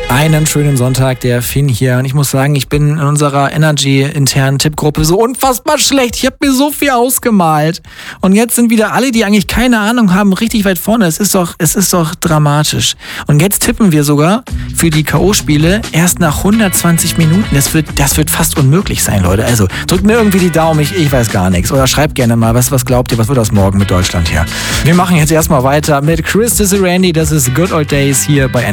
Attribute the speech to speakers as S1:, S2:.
S1: Einen schönen Sonntag, der Finn hier. Und ich muss sagen, ich bin in unserer Energy-internen Tippgruppe so unfassbar schlecht. Ich habe mir so viel ausgemalt. Und jetzt sind wieder alle, die eigentlich keine Ahnung haben, richtig weit vorne. Es ist doch dramatisch. Und jetzt tippen wir sogar für die K.O.-Spiele erst nach 120 Minuten. Das wird fast unmöglich sein, Leute. Also drückt mir irgendwie die Daumen, ich weiß gar nichts. Oder schreibt gerne mal, was glaubt ihr, was wird das morgen mit Deutschland hier? Wir machen jetzt erstmal weiter mit Chris Randy. Das ist Good Old Days hier bei